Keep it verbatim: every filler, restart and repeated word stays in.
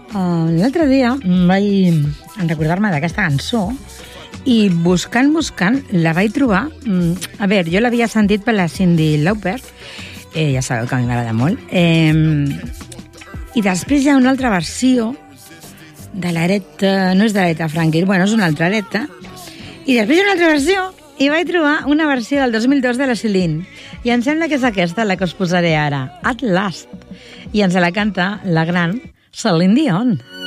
Uh, L'altre dia vaig recordar-me d'aquesta cançó i buscant, buscant, la vaig trobar. A veure, jo l'havia sentit per la Cyndi Lauper, eh, ja sabeu que a mi m'agrada molt, eh, i després hi ha una altra versió de l'Aretha, no és de l'Aretha Franklin, bueno, és una altra Aretha, i després hi ha una altra versió, i vaig trobar una versió del dos mil dos de la Celine, i em sembla que és aquesta la que us posaré ara, At Last, i ens la canta la gran Celine Dion.